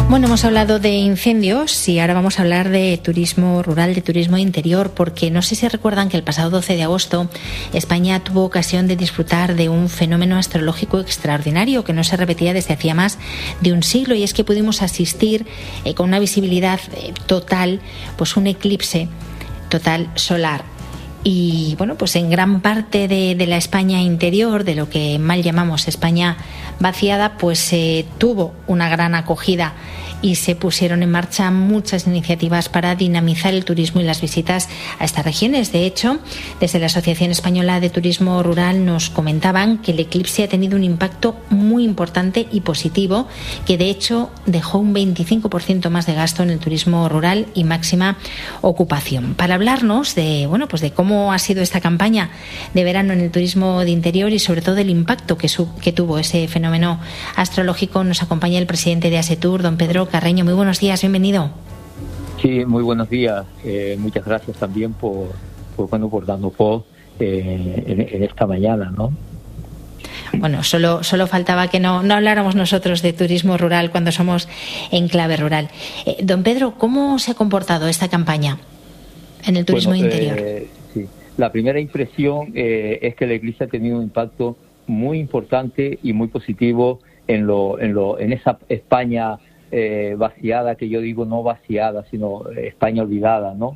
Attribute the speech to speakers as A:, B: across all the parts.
A: Bueno, hemos hablado de incendios y ahora vamos a hablar de turismo rural, de turismo interior, porque no sé si recuerdan que el pasado 12 de agosto España tuvo ocasión de disfrutar de un fenómeno astrológico extraordinario que no se repetía desde hacía más de un siglo, y es que pudimos asistir con una visibilidad total, pues un eclipse total solar. Y bueno, pues en gran parte de la España interior, de lo que mal llamamos España vaciada, pues tuvo una gran acogida y se pusieron en marcha muchas iniciativas para dinamizar el turismo y las visitas a estas regiones. De hecho, desde la Asociación Española de Turismo Rural nos comentaban que el eclipse ha tenido un impacto muy importante y positivo, que de hecho dejó un 25% más de gasto en el turismo rural y máxima ocupación. Para hablarnos de, bueno, pues de cómo ha sido esta campaña de verano en el turismo de interior y sobre todo el impacto que tuvo ese fenómeno astrológico, nos acompaña el presidente de ASETUR, don Pedro Carreño. Muy buenos días, bienvenido.
B: Sí, muy buenos días. Muchas gracias también por darnos voz en esta mañana, ¿no?
A: Bueno, solo faltaba que no habláramos nosotros de turismo rural cuando somos enclave rural. Don Pedro, ¿cómo se ha comportado esta campaña en el turismo interior?
B: Sí. La primera impresión es que la Iglesia ha tenido un impacto muy importante y muy positivo en esa España vaciada, que yo digo no vaciada, sino España olvidada, ¿no?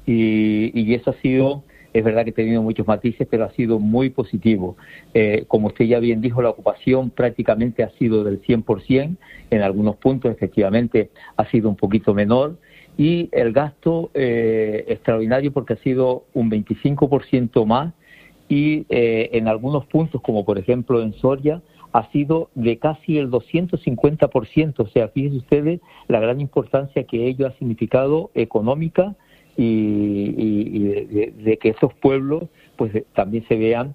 B: Y eso ha sido, es verdad que ha tenido muchos matices, pero ha sido muy positivo. Como usted ya bien dijo, la ocupación prácticamente ha sido del 100%, en algunos puntos efectivamente ha sido un poquito menor, y el gasto extraordinario porque ha sido un 25% más, y en algunos puntos, como por ejemplo en Soria, ha sido de casi el 250%. O sea, fíjense ustedes la gran importancia que ello ha significado económica y de que esos pueblos pues también se vean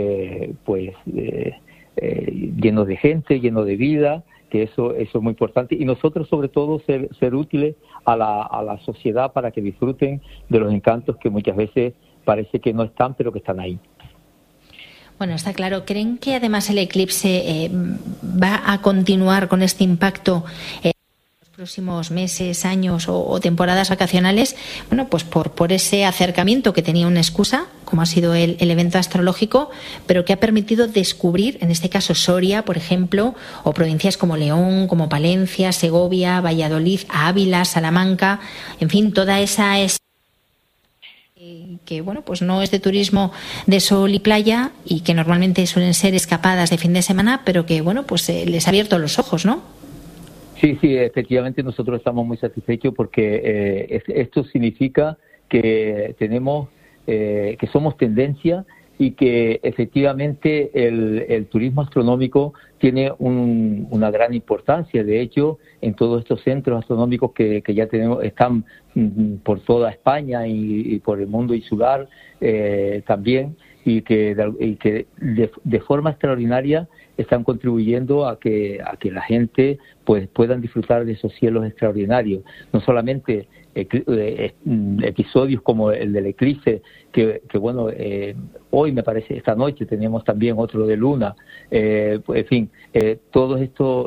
B: llenos de gente, llenos de vida, que eso es muy importante. Y nosotros sobre todo ser útiles a la sociedad para que disfruten de los encantos que muchas veces parece que no están, pero que están ahí.
A: Bueno, está claro. ¿Creen que además el eclipse va a continuar con este impacto en los próximos meses, años o temporadas vacacionales? Bueno, pues por ese acercamiento que tenía una excusa, como ha sido el evento astrológico, pero que ha permitido descubrir, en este caso Soria, por ejemplo, o provincias como León, como Palencia, Segovia, Valladolid, Ávila, Salamanca, en fin, toda esa que bueno, pues no es de turismo de sol y playa y que normalmente suelen ser escapadas de fin de semana, pero que bueno, pues les ha abierto los ojos, ¿no?
B: Sí, efectivamente nosotros estamos muy satisfechos porque esto significa que tenemos, que somos tendencia y que efectivamente el turismo astronómico tiene una gran importancia. De hecho, en todos estos centros astronómicos que ya tenemos, están por toda España y por el mundo insular también, y que de forma extraordinaria están contribuyendo a que la gente pues puedan disfrutar de esos cielos extraordinarios. No solamente episodios como el del eclipse, que bueno, hoy me parece, esta noche tenemos también otro de luna, en fin, todo esto,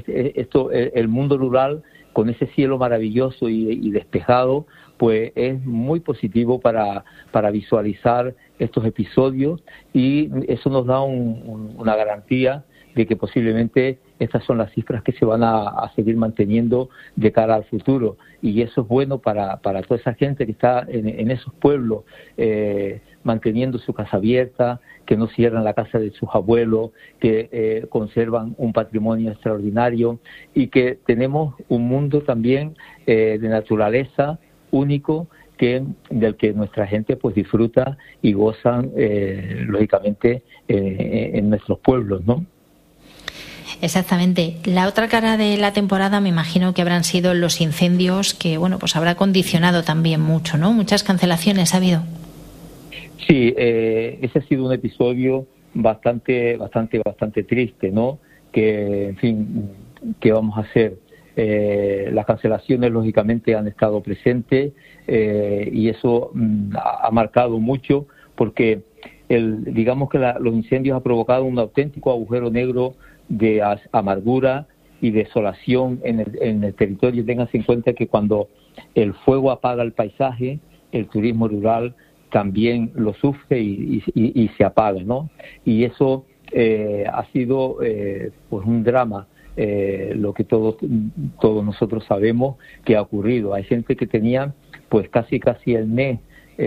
B: el mundo rural con ese cielo maravilloso y despejado, pues es muy positivo para visualizar estos episodios, y eso nos da una garantía de que posiblemente estas son las cifras que se van a seguir manteniendo de cara al futuro, y eso es bueno para toda esa gente que está en esos pueblos manteniendo su casa abierta, que no cierran la casa de sus abuelos, que conservan un patrimonio extraordinario, y que tenemos un mundo también de naturaleza único del que nuestra gente pues disfruta y gozan lógicamente en nuestros pueblos, ¿no?
A: Exactamente. La otra cara de la temporada me imagino que habrán sido los incendios, que bueno, pues habrá condicionado también mucho, ¿no? Muchas cancelaciones ha habido.
B: Sí, ese ha sido un episodio bastante triste, ¿no? Que, en fin, ¿qué vamos a hacer? Las cancelaciones lógicamente han estado presentes y eso ha marcado mucho, porque digamos que los incendios han provocado un auténtico agujero negro de amargura y desolación en el territorio. Ténganse en cuenta que cuando el fuego apaga el paisaje, el turismo rural también lo sufre y se apaga, ¿no? Y eso ha sido pues un drama, lo que todos nosotros sabemos que ha ocurrido. Hay gente que tenía pues casi el mes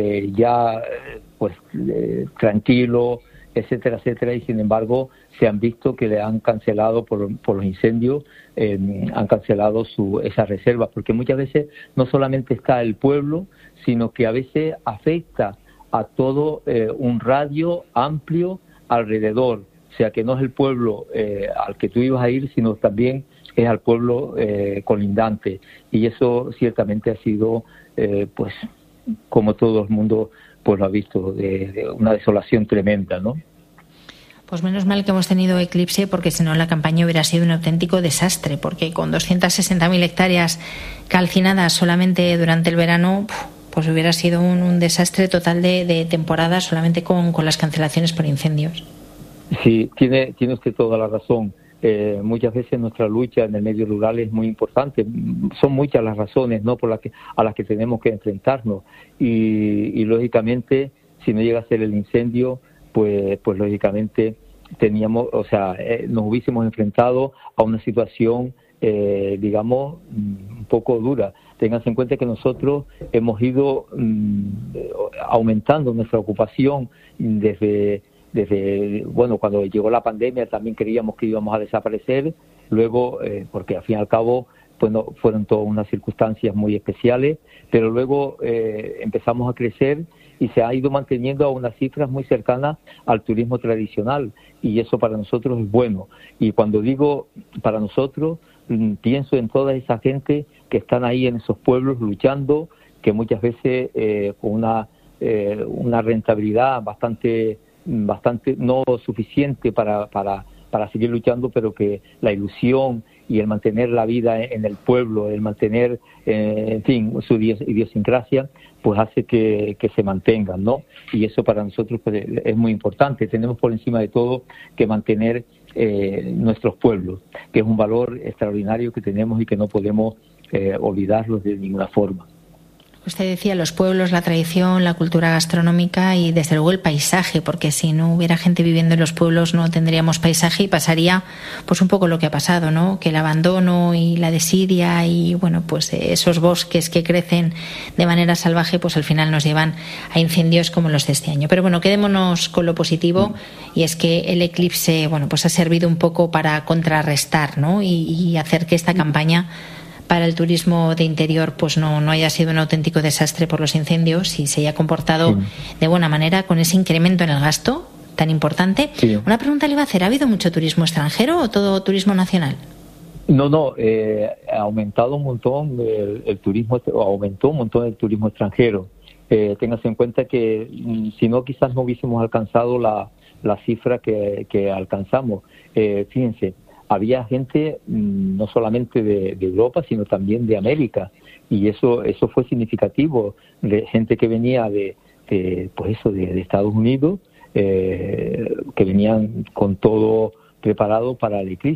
B: tranquilo, etcétera, etcétera, y sin embargo se han visto que le han cancelado por los incendios, han cancelado esas reservas, porque muchas veces no solamente está el pueblo, sino que a veces afecta a todo un radio amplio alrededor, o sea que no es el pueblo al que tú ibas a ir, sino también es al pueblo colindante, y eso ciertamente ha sido pues como todo el mundo pues lo ha visto, de una desolación tremenda, ¿no?
A: Pues menos mal que hemos tenido eclipse, porque si no la campaña hubiera sido un auténtico desastre, porque con 260.000 hectáreas calcinadas solamente durante el verano, pues hubiera sido un desastre total de temporada solamente con las cancelaciones por incendios.
B: Sí, tiene usted toda la razón. Muchas veces nuestra lucha en el medio rural es muy importante. Son muchas las razones, ¿no?, a las que tenemos que enfrentarnos, y lógicamente si no llega a ser el incendio, pues lógicamente nos hubiésemos enfrentado a una situación digamos un poco dura. Ténganse en cuenta que nosotros hemos ido aumentando nuestra ocupación desde cuando llegó la pandemia también creíamos que íbamos a desaparecer, luego porque al fin y al cabo fueron todas unas circunstancias muy especiales, pero luego empezamos a crecer y se ha ido manteniendo a unas cifras muy cercanas al turismo tradicional, y eso para nosotros es bueno. Y cuando digo para nosotros, pienso en toda esa gente que están ahí en esos pueblos luchando, que muchas veces con una rentabilidad bastante no suficiente para seguir luchando, pero que la ilusión y el mantener la vida en el pueblo, el mantener, en fin, su idiosincrasia, pues hace que se mantengan, ¿no? Y eso para nosotros pues, es muy importante. Tenemos por encima de todo que mantener nuestros pueblos, que es un valor extraordinario que tenemos y que no podemos olvidarlos de ninguna forma.
A: Usted decía los pueblos, la tradición, la cultura gastronómica y desde luego el paisaje, porque si no hubiera gente viviendo en los pueblos no tendríamos paisaje y pasaría pues un poco lo que ha pasado, ¿no? Que el abandono y la desidia y bueno, pues esos bosques que crecen de manera salvaje pues al final nos llevan a incendios como los de este año. Pero bueno, quedémonos con lo positivo, y es que el eclipse pues ha servido un poco para contrarrestar, ¿no? Y hacer que esta campaña para el turismo de interior pues no haya sido un auténtico desastre por los incendios y se haya comportado de buena manera con ese incremento en el gasto tan importante. Sí. Una pregunta le iba a hacer, ¿ha habido mucho turismo extranjero o todo turismo nacional?
B: No, ha aumentado un montón el turismo, aumentó un montón el turismo extranjero. Téngase en cuenta que si no, quizás no hubiésemos alcanzado la cifra que alcanzamos. Fíjense, había gente no solamente de Europa, sino también de América, y eso fue significativo, de gente que venía de Estados Unidos, que venían con todo preparado para el eclipse.